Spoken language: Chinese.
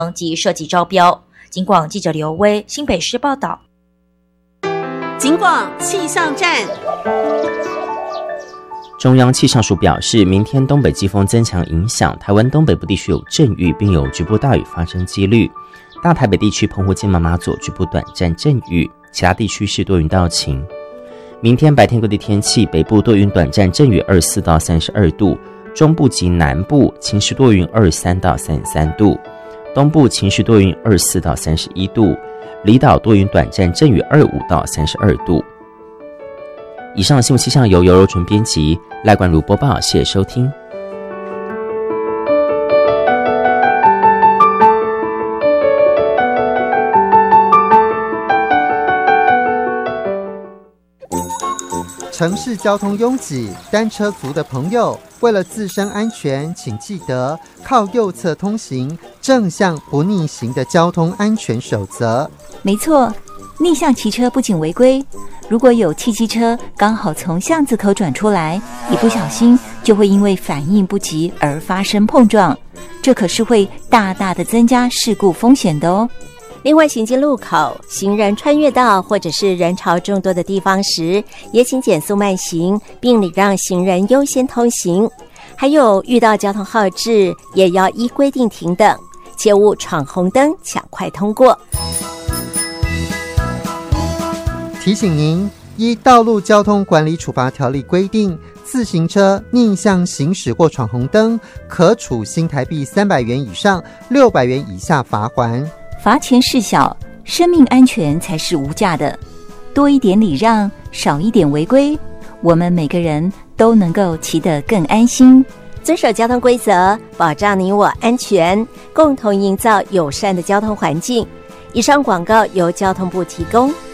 及设计招标。警广记者刘威，新北市报道。 警广气象站。 中央气象署表示，明天东北季风增强影响，台湾东北部地区有阵雨，并有局部大雨发生几率。大台北地区、澎湖、金门、马祖局部短暂阵雨，其他地区是多云到晴。明天白天各地天气，北部多云短暂阵雨24到32度，中部及南部晴时多云23到33度，东部晴时多云24到31度，离岛多云短暂阵雨25到32度。以上新闻气象由尤柔纯编辑，赖冠如播报，谢谢收听。 城市交通拥挤，单车族的朋友为了自身安全，请记得靠右侧通行，正向不逆行的交通安全守则。 没错，逆向骑车不仅违规，如果有汽机车刚好从巷子口转出来，一不小心就会因为反应不及而发生碰撞，这可是会大大的增加事故风险的哦。 另外，行经路口、行人穿越道或者是人潮众多的地方时，也请减速慢行，并礼让行人优先通行。还有遇到交通号志，也要依规定停等，切勿闯红灯抢快通过。 提醒您，依《道路交通管理处罚条例》规定，自行车逆向行驶或闯红灯，可处新台币300元以上600元以下罚锾。 罚钱事小，生命安全才是无价的。多一点礼让，少一点违规，我们每个人都能够骑得更安心。 遵守交通规则，保障你我安全，共同营造友善的交通环境。以上广告由交通部提供。